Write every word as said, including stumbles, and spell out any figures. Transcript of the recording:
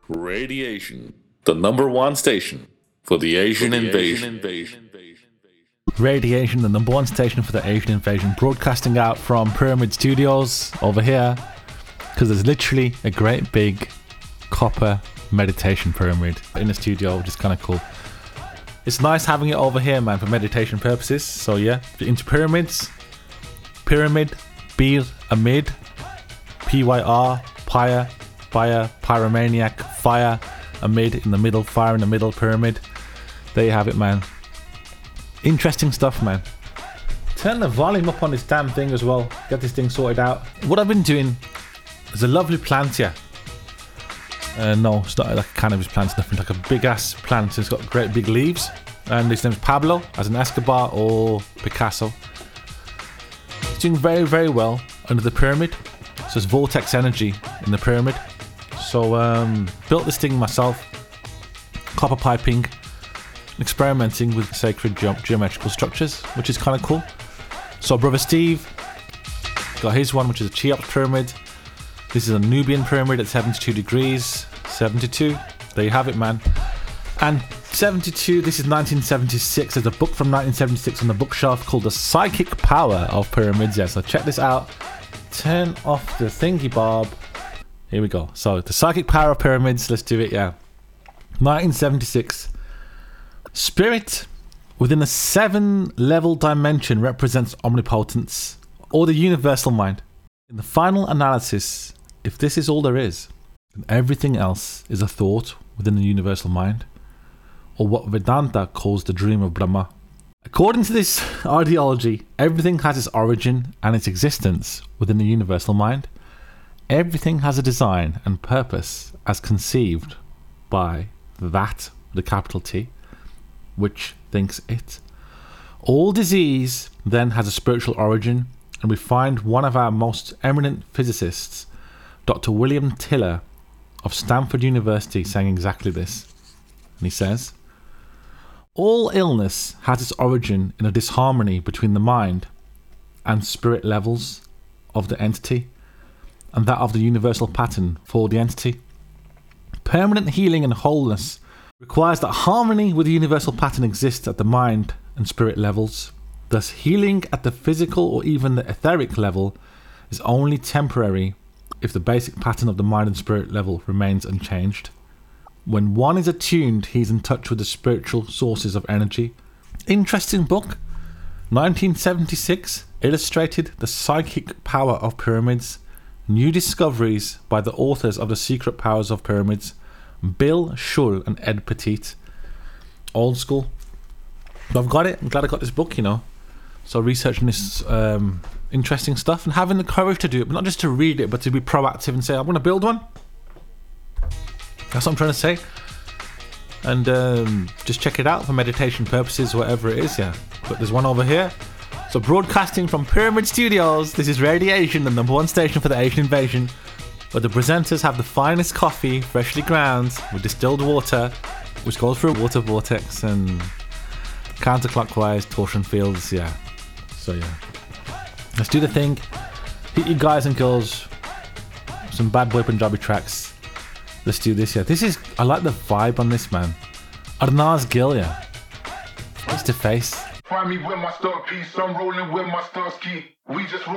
Radiation, the number one station for the Asian, for the invasion. Asian invasion. Radiation, the number one station for the Asian invasion, broadcasting out from Pyramid Studios over here, because there's literally a great big copper meditation pyramid in the studio, which is kind of cool. It's nice having it over here, man, for meditation purposes. So yeah, if you're into pyramids, pyramid, bir, amid, P Y R, pyre, fire, pyromaniac, fire, amid in the middle, fire in the middle, pyramid. There you have it, man. Interesting stuff, man. Turn the volume up on this damn thing as well. Get this thing sorted out. What I've been doing, there's a lovely plant here. Uh, no, it's not like a cannabis plant, it's nothing like a big ass plant. It's got great big leaves. And his name's Pablo, as in Escobar or Picasso. It's doing very, very well under the pyramid. So there's vortex energy in the pyramid. So um, built this thing myself. Copper piping. Experimenting with sacred ge- geometrical structures, which is kind of cool. So brother Steve got his one, which is a Cheops pyramid. This is a Nubian pyramid at seventy-two degrees. seventy-two. There you have it, man. And seventy-two, this is nineteen seventy-six. There's a book from nineteen seventy-six on the bookshelf called The Psychic Power of Pyramids. Yeah, so check this out. Turn off the thingy bob. Here we go. So The Psychic Power of Pyramids. Let's do it, yeah. nineteen seventy-six. Spirit within a seven-level dimension represents omnipotence, or the universal mind. In the final analysis, if this is all there is, then everything else is a thought within the universal mind, or what Vedanta calls the dream of Brahma. According to this ideology, everything has its origin and its existence within the universal mind. Everything has a design and purpose as conceived by that, the capital T, which thinks it. All disease then has a spiritual origin, and we find one of our most eminent physicists, Doctor William Tiller of Stanford University, saying exactly this. And he says, all illness has its origin in a disharmony between the mind and spirit levels of the entity and that of the universal pattern for the entity. Permanent healing and wholeness requires that harmony with the universal pattern exists at the mind and spirit levels. Thus, healing at the physical or even the etheric level is only temporary if the basic pattern of the mind and spirit level remains unchanged. When one is attuned, he is in touch with the spiritual sources of energy. Interesting book. nineteen seventy-six, illustrated The Psychic Power of Pyramids. New discoveries by the authors of The Secret Powers of Pyramids, Bill Shull and Ed Petit. Old school. But I've got it. I'm glad I got this book, you know. So researching this um, interesting stuff and having the courage to do it, but not just to read it, but to be proactive and say, I'm going to build one. That's what I'm trying to say. And um, just check it out for meditation purposes, whatever it is, yeah. But there's one over here. So broadcasting from Pyramid Studios, this is Radiation, the number one station for the Asian invasion, where the presenters have the finest coffee, freshly ground, with distilled water, which goes through a water vortex and counterclockwise torsion fields, yeah. So yeah. Let's do the thing. Hit you guys and girls. Some bad boy Punjabi tracks. Let's do this, yeah. This is, I like the vibe on this, man. Arnaz Gill, yeah. Face to face. Find me with my star piece, I'm rolling with my star ski. We just roll.